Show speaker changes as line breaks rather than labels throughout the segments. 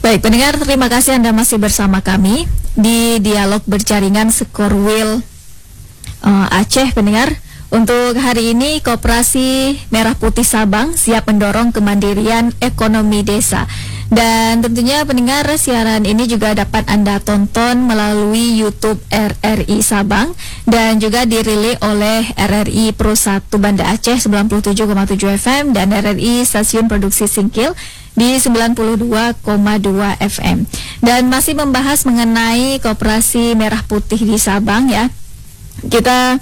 Baik, pendengar, terima kasih Anda masih bersama kami di Dialog Berjaringan Skorwil Aceh, pendengar. Untuk hari ini, Koperasi Merah Putih Sabang siap mendorong kemandirian ekonomi desa. Dan tentunya pendengar, siaran ini juga dapat Anda tonton melalui YouTube RRI Sabang dan juga dirilis oleh RRI Pro 1 Banda Aceh 97,7 FM dan RRI Stasiun Produksi Singkil di 92,2 FM. Dan masih membahas mengenai Koperasi Merah Putih di Sabang ya. Kita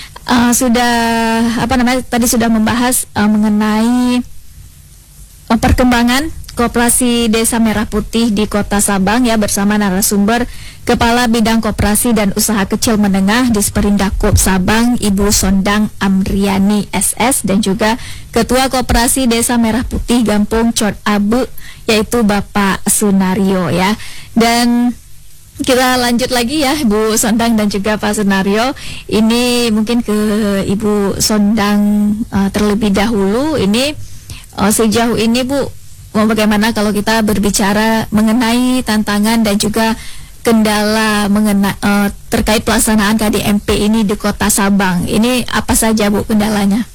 tadi sudah membahas mengenai perkembangan Koperasi Desa Merah Putih di Kota Sabang ya, bersama narasumber Kepala Bidang Koperasi dan Usaha Kecil Menengah di Disperindakob Sabang, Ibu Sondang Amriani SS, dan juga Ketua Koperasi Desa Merah Putih Gampung Cot Abu, yaitu Bapak Sunario ya. Dan kita lanjut lagi ya, Bu Sondang dan juga Pak Sunario. Ini mungkin ke Ibu Sondang terlebih dahulu. Ini sejauh ini Bu, bagaimana kalau kita berbicara mengenai tantangan dan juga kendala terkait pelaksanaan KDMP ini di Kota Sabang? Ini apa saja Bu kendalanya?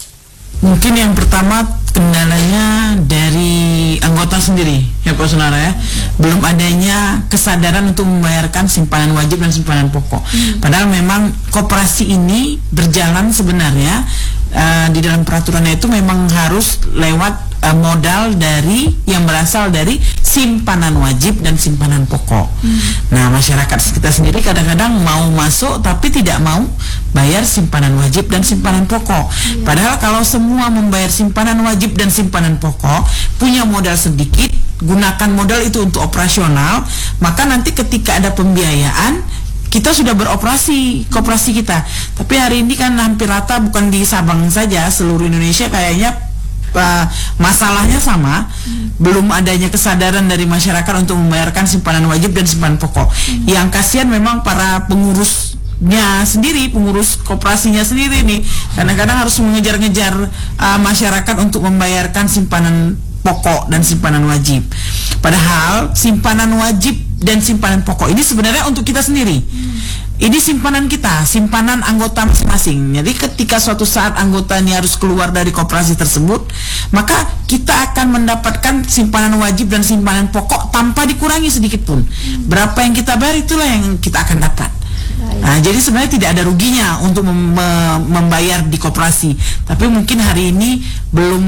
Mungkin yang pertama kendalanya dari anggota sendiri ya Pak Sunara ya, belum adanya kesadaran untuk membayarkan simpanan wajib dan simpanan pokok. Padahal memang koperasi ini berjalan sebenarnya di dalam peraturannya itu memang harus lewat modal dari yang berasal dari simpanan wajib dan simpanan pokok. Nah, masyarakat kita sendiri kadang-kadang mau masuk tapi tidak mau bayar simpanan wajib dan simpanan pokok. Padahal kalau semua membayar simpanan wajib dan simpanan pokok, punya modal sedikit, gunakan modal itu untuk operasional, maka nanti ketika ada pembiayaan kita sudah beroperasi koperasi kita. Tapi hari ini kan hampir rata, bukan di Sabang saja, seluruh Indonesia kayaknya masalahnya sama. Belum adanya kesadaran dari masyarakat untuk membayarkan simpanan wajib dan simpanan pokok. Yang kasihan memang para pengurusnya sendiri, pengurus koperasinya sendiri nih, kadang-kadang harus mengejar-ngejar masyarakat untuk membayarkan simpanan pokok dan simpanan wajib. Padahal simpanan wajib dan simpanan pokok ini sebenarnya untuk kita sendiri. Ini simpanan kita, simpanan anggota masing-masing. Jadi ketika suatu saat anggota ini harus keluar dari koperasi tersebut, maka kita akan mendapatkan simpanan wajib dan simpanan pokok tanpa dikurangi sedikit pun. Berapa yang kita bayar, itulah yang kita akan dapat. Nah, jadi sebenarnya tidak ada ruginya untuk membayar di koperasi. Tapi mungkin hari ini belum,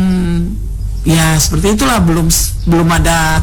ya seperti itulah, belum ada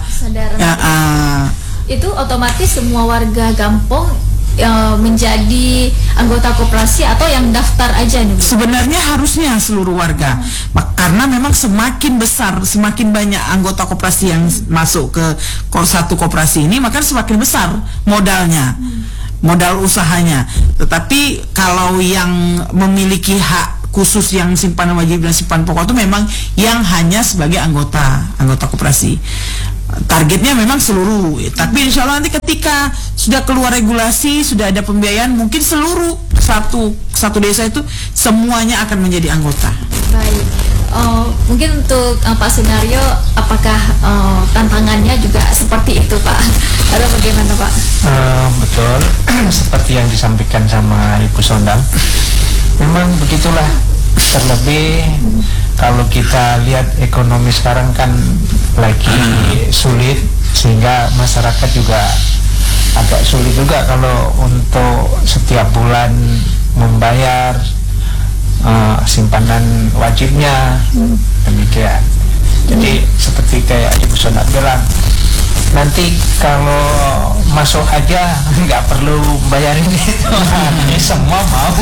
itu otomatis semua warga Gampong menjadi anggota koperasi atau yang daftar aja nih Bu?
Sebenarnya harusnya seluruh warga, karena memang semakin besar, semakin banyak anggota koperasi yang masuk ke satu koperasi ini, maka semakin besar modalnya, modal usahanya. Tetapi kalau yang memiliki hak khusus yang simpanan wajib dan simpanan pokok itu memang yang hanya sebagai anggota koperasi. Targetnya memang seluruh, tapi insya Allah nanti ketika sudah keluar regulasi, sudah ada pembiayaan, mungkin seluruh satu desa itu semuanya akan menjadi anggota.
Baik, mungkin untuk Pak Sunario, apakah tantangannya juga seperti itu Pak? Atau bagaimana Pak?
Betul, seperti yang disampaikan sama Ibu Sondang, memang begitulah. Terlebih kalau kita lihat ekonomi sekarang kan lagi sulit, sehingga masyarakat juga agak sulit juga kalau untuk setiap bulan membayar simpanan wajibnya, demikian. Jadi seperti kayak Ibu Sondang bilang, nanti kalau masuk aja nggak perlu bayarin itu, semua mau.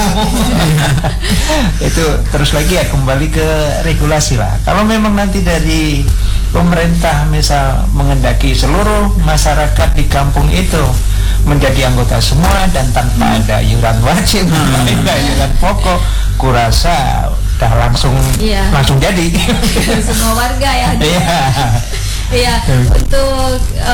Itu terus lagi ya, kembali ke regulasi lah. Kalau memang nanti dari pemerintah misal mengendaki seluruh masyarakat di kampung itu menjadi anggota semua dan tanpa ada iuran wajib, ada iuran pokok, kurasa udah langsung jadi
semua warga ya. Iya, untuk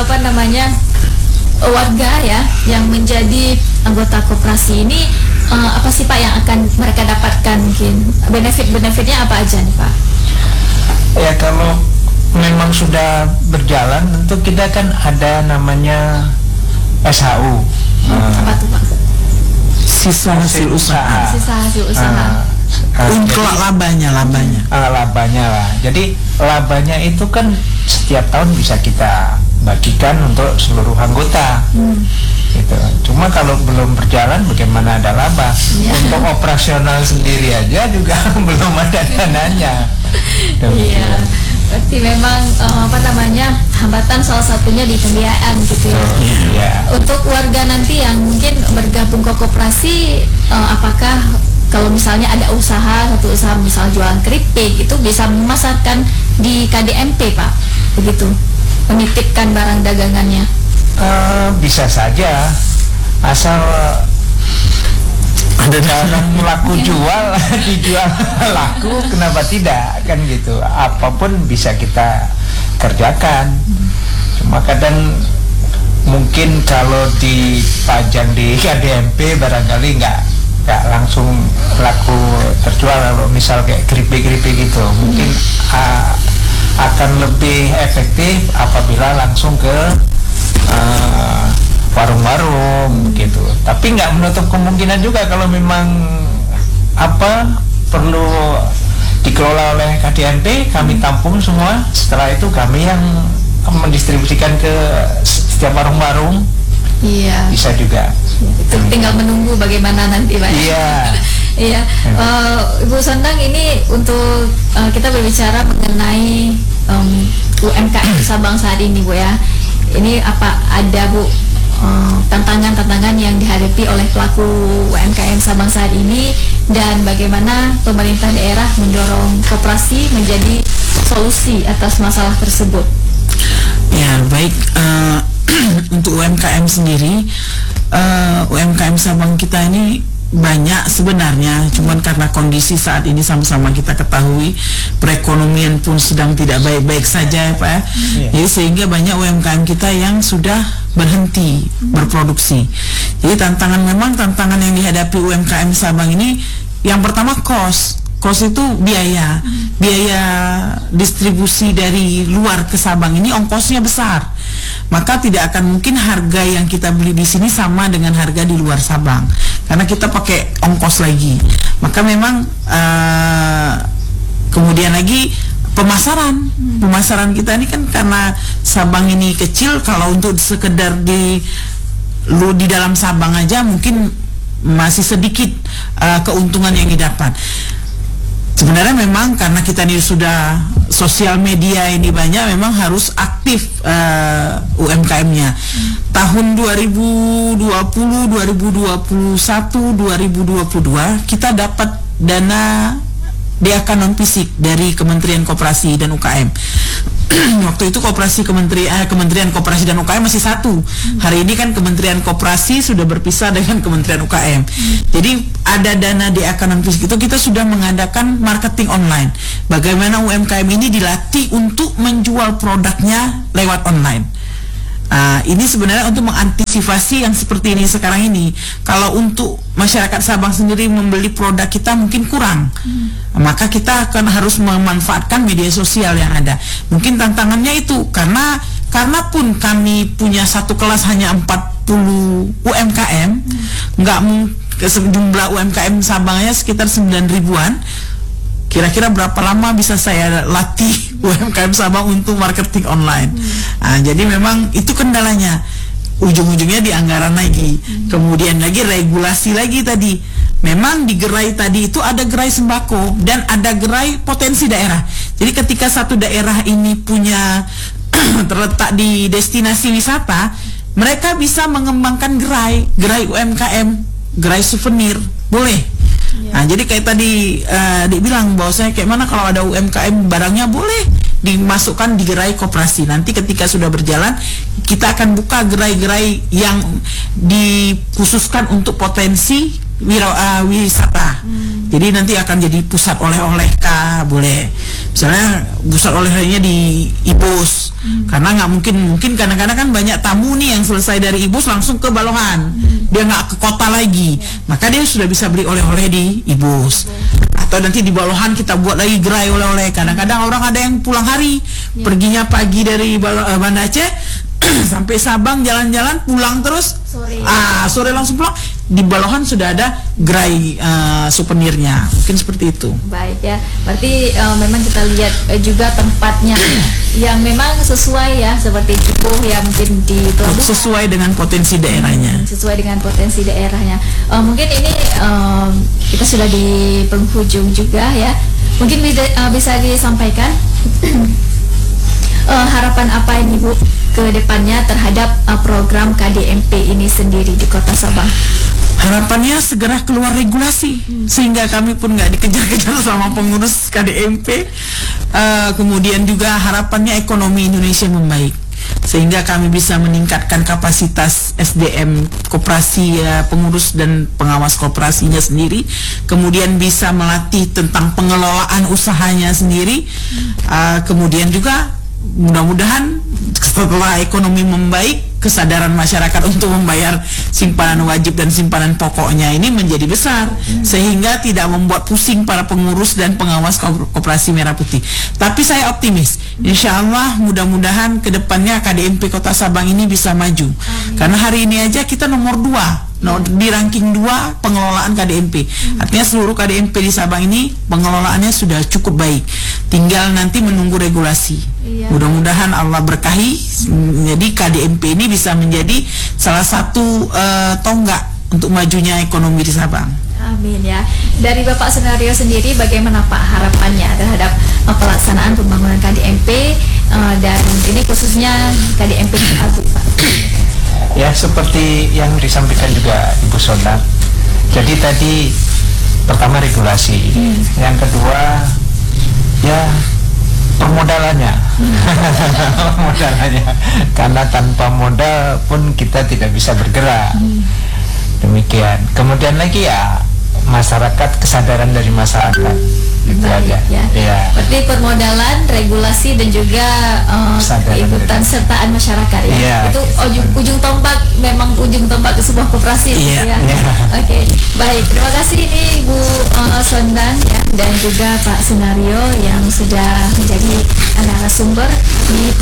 warga ya yang menjadi anggota koperasi ini, apa sih Pak yang akan mereka dapatkan? Mungkin benefit-benefitnya apa aja nih Pak?
Ya, kalau memang sudah berjalan, tentu kita kan ada namanya SHU.
Apa tuh Pak?
Sisa hasil usaha.
Sisa hasil usaha.
Untuk labanya.
Labanya lah. Jadi labanya itu kan setiap tahun bisa kita bagikan untuk seluruh anggota. Gitu. Cuma kalau belum berjalan bagaimana ada laba? Untuk operasional sendiri aja juga belum ada dananya.
Iya. Berarti memang hambatan salah satunya di pembiayaan gitu ya.
Iya.
Untuk warga nanti yang mungkin bergabung ke koperasi, apakah kalau misalnya ada satu usaha misal jualan keripik itu bisa memasarkan di KDMP Pak, begitu, menitipkan barang dagangannya?
Bisa saja, asal ada barang laku jual, dijual laku, kenapa tidak, kan gitu. Apapun bisa kita kerjakan. Cuma kadang mungkin kalau dipajang di KDMP barangkali nggak langsung laku terjual. Kalau misal kayak keripik-keripik gitu, mungkin akan lebih efektif apabila langsung ke warung-warung gitu. Tapi nggak menutup kemungkinan juga kalau memang perlu dikelola oleh KDMP, kami tampung semua. Setelah itu kami yang mendistribusikan ke setiap warung-warung.
Iya.
Bisa juga.
Itu tinggal menunggu bagaimana nanti Pak.
Iya.
Iya. Ibu Sondang, ini untuk kita berbicara mengenai UMKM Sabang saat ini Bu ya. Ini apa ada Bu tantangan-tantangan yang dihadapi oleh pelaku UMKM Sabang saat ini, dan bagaimana pemerintah daerah mendorong koperasi menjadi solusi atas masalah tersebut?
Ya baik, untuk UMKM sendiri, UMKM Sabang kita ini banyak sebenarnya, cuman karena kondisi saat ini sama-sama kita ketahui perekonomian pun sedang tidak baik-baik saja ya Pak ya. Jadi sehingga banyak UMKM kita yang sudah berhenti berproduksi. Jadi tantangan yang dihadapi UMKM Sabang ini, yang pertama cost itu biaya distribusi dari luar ke Sabang ini ongkosnya besar. Maka tidak akan mungkin harga yang kita beli di sini sama dengan harga di luar Sabang, karena kita pakai ongkos lagi. Maka memang kemudian lagi pemasaran kita ini kan karena Sabang ini kecil, kalau untuk sekedar di dalam Sabang aja mungkin masih sedikit keuntungan yang didapat. Sebenarnya memang karena kita ini sudah sosial media ini banyak, memang harus aktif UMKM-nya. Tahun 2020, 2021, 2022 kita dapat dana DAK non fisik dari Kementerian Koperasi dan UKM. Waktu itu Kementerian Koperasi dan UKM masih satu. Hari ini kan Kementerian Koperasi sudah berpisah dengan Kementerian UKM. Jadi ada dana DAK non fisik itu, kita sudah mengadakan marketing online. Bagaimana UMKM ini dilatih untuk menjual produknya lewat online. Ini sebenarnya untuk mengantisipasi yang seperti ini sekarang ini. Kalau untuk masyarakat Sabang sendiri membeli produk kita mungkin kurang, maka kita akan harus memanfaatkan media sosial yang ada. Mungkin tantangannya itu karena pun kami punya satu kelas hanya 40 UMKM, nggak jumlah UMKM Sabangnya sekitar 9 ribuan. Kira-kira berapa lama bisa saya latih UMKM Sabang untuk marketing online? Jadi memang itu kendalanya. Ujung-ujungnya di anggaran lagi. Kemudian lagi regulasi lagi tadi. Memang di gerai tadi itu ada gerai sembako dan ada gerai potensi daerah. Jadi ketika satu daerah ini punya terletak di destinasi wisata, mereka bisa mengembangkan gerai UMKM, gerai souvenir, boleh. Jadi kayak tadi dibilang bahwasanya kayak mana kalau ada UMKM barangnya boleh dimasukkan di gerai koperasi. Nanti ketika sudah berjalan, kita akan buka gerai-gerai yang dikhususkan untuk potensi wisata. Jadi nanti akan jadi pusat oleh-oleh kah, boleh. Misalnya pusat oleh-olehnya di Ibus. Karena nggak mungkin kadang-kadang kan banyak tamu nih yang selesai dari Ibus langsung ke Balongan. Dia nggak ke kota lagi. Maka dia sudah bisa beli oleh-oleh di Ibus. Atau atau nanti di Balohan kita buat lagi gerai oleh-oleh. Kadang-kadang orang ada yang pulang hari, perginya pagi dari Banda Aceh sampai Sabang jalan-jalan, pulang terus sore langsung pulang. Di Balohan sudah ada gerai souvenirnya, mungkin seperti itu.
Baik ya, berarti memang kita lihat juga tempatnya yang memang sesuai ya, seperti itu ya, mungkin di pelabuhan
sesuai dengan potensi daerahnya.
Sesuai dengan potensi daerahnya. Mungkin ini kita sudah di penghujung juga ya. Mungkin bisa disampaikan harapan apa ini Bu ke depannya terhadap program KDMP ini sendiri di Kota Sabang?
Harapannya segera keluar regulasi sehingga kami pun nggak dikejar-kejar sama pengurus KDMP. Kemudian juga harapannya ekonomi Indonesia membaik sehingga kami bisa meningkatkan kapasitas SDM koperasi, pengurus dan pengawas koperasinya sendiri, kemudian bisa melatih tentang pengelolaan usahanya sendiri. Kemudian juga mudah-mudahan setelah ekonomi membaik, kesadaran masyarakat untuk membayar simpanan wajib dan simpanan pokoknya ini menjadi besar, sehingga tidak membuat pusing para pengurus dan pengawas Koperasi Merah Putih. Tapi saya optimis, insya Allah mudah-mudahan kedepannya KDMP Kota Sabang ini bisa maju. Karena hari ini aja kita nomor 2 di ranking 2 pengelolaan KDMP. Artinya seluruh KDMP di Sabang ini pengelolaannya sudah cukup baik. Tinggal nanti menunggu regulasi. Mudah-mudahan Allah berkahi, jadi KDMP ini bisa menjadi salah satu tonggak untuk majunya ekonomi di Sabang.
Amin ya. Dari Bapak Sunario sendiri, bagaimana Pak harapannya terhadap pelaksanaan pembangunan KDMP dan ini khususnya KDMP Abu Pak?
Ya, seperti yang disampaikan juga Ibu Sonda. Jadi tadi pertama regulasi, yang kedua ya permodalannya. Permodalannya. Karena tanpa modal pun kita tidak bisa bergerak. Demikian. Kemudian lagi ya masyarakat, kesadaran dari masyarakat. Itu aja.
Ya. Berarti permodalan, regulasi dan juga keikutsertaan sertaan masyarakat ya. Itu ujung tombak, memang ujung tombak ke sebuah koperasi ya. Oke. Baik, terima kasih ini Bu Sondan ya, dan juga Pak Sunario yang sudah menjadi narasumber di